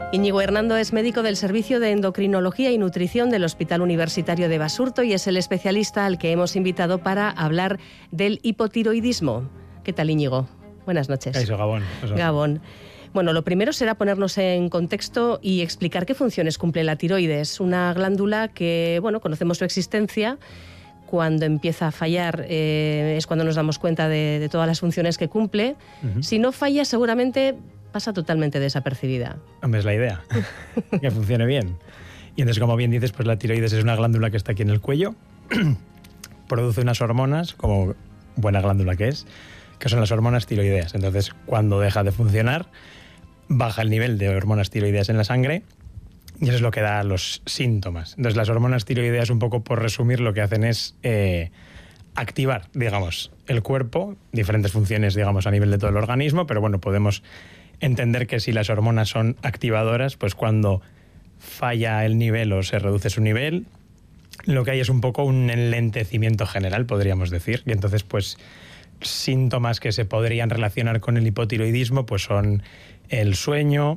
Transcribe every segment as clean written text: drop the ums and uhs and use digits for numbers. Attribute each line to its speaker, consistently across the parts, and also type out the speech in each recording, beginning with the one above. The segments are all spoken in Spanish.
Speaker 1: Íñigo Hernando es médico del Servicio de Endocrinología y Nutrición del Hospital Universitario de Basurto y es el especialista al que hemos invitado para hablar del hipotiroidismo. ¿Qué tal, Íñigo? Buenas noches.
Speaker 2: Eso, Gabón. Eso.
Speaker 1: Gabón. Bueno, lo primero será ponernos en contexto y explicar qué funciones cumple la tiroides. Una glándula que, bueno, conocemos su existencia. Cuando empieza a fallar es cuando nos damos cuenta de todas las funciones que cumple. Si no falla, seguramente pasa totalmente desapercibida.
Speaker 2: Hombre, es la idea, que funcione bien. Y entonces, como bien dices, pues la tiroides es una glándula que está aquí en el cuello, produce unas hormonas, como buena glándula que son las hormonas tiroideas. Entonces, cuando deja de funcionar, baja el nivel de hormonas tiroideas en la sangre y eso es lo que da los síntomas. Entonces, las hormonas tiroideas, un poco por resumir, lo que hacen es activar, digamos, el cuerpo, diferentes funciones, digamos, a nivel de todo el organismo, pero bueno, podemos entender que si las hormonas son activadoras, pues cuando falla el nivel o se reduce su nivel, lo que hay es un poco un enlentecimiento general, podríamos decir. Y entonces, pues, síntomas que se podrían relacionar con el hipotiroidismo, pues son el sueño,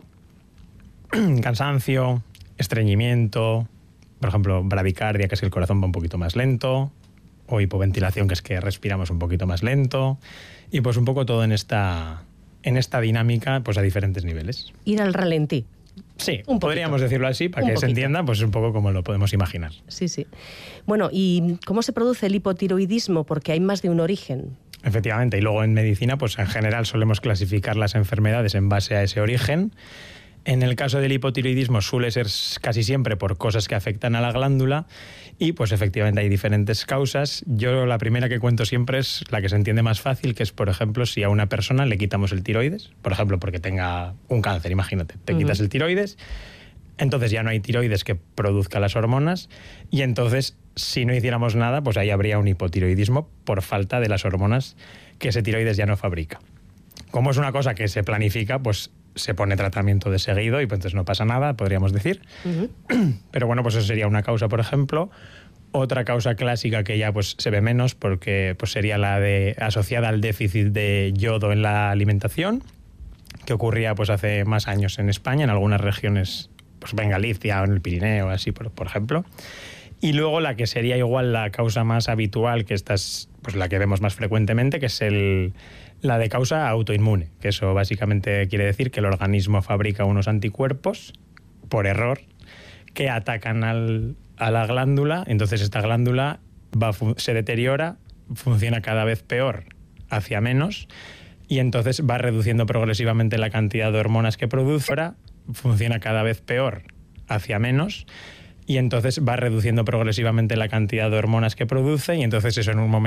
Speaker 2: cansancio, estreñimiento, por ejemplo, bradicardia, que es que el corazón va un poquito más lento, o hipoventilación, que es que respiramos un poquito más lento, y pues un poco todo en esta dinámica, pues a diferentes niveles.
Speaker 1: Ir al ralentí.
Speaker 2: Sí, podríamos decirlo así, para que se entienda, pues un poco como lo podemos imaginar.
Speaker 1: Sí, sí. Bueno, ¿y cómo se produce el hipotiroidismo? Porque hay más de un origen.
Speaker 2: Efectivamente, y luego en medicina, pues en general solemos clasificar las enfermedades en base a ese origen. En el caso del hipotiroidismo suele ser casi siempre por cosas que afectan a la glándula y pues efectivamente hay diferentes causas. Yo la primera que cuento siempre es la que se entiende más fácil, que es, por ejemplo, si a una persona le quitamos el tiroides, por ejemplo, porque tenga un cáncer, imagínate, te quitas el tiroides, entonces ya no hay tiroides que produzca las hormonas y entonces si no hiciéramos nada, pues ahí habría un hipotiroidismo por falta de las hormonas que ese tiroides ya no fabrica. Como es una cosa que se planifica, pues se pone tratamiento de seguido y pues entonces no pasa nada, podríamos decir. Pero bueno, pues eso sería una causa, por ejemplo. Otra causa clásica que ya pues se ve menos porque pues sería la asociada al déficit de yodo en la alimentación, que ocurría pues hace más años en España, en algunas regiones, pues en Galicia o en el Pirineo, así por ejemplo. Y luego la que sería igual la causa más habitual, que esta es pues la que vemos más frecuentemente, que es la de causa autoinmune, que eso básicamente quiere decir que el organismo fabrica unos anticuerpos, por error, que atacan a la glándula, entonces esta glándula se deteriora, funciona cada vez peor hacia menos, y entonces va reduciendo progresivamente la cantidad de hormonas que produce, ahora funciona cada vez peor hacia menos, y entonces va reduciendo progresivamente la cantidad de hormonas que produce, y entonces eso en un momento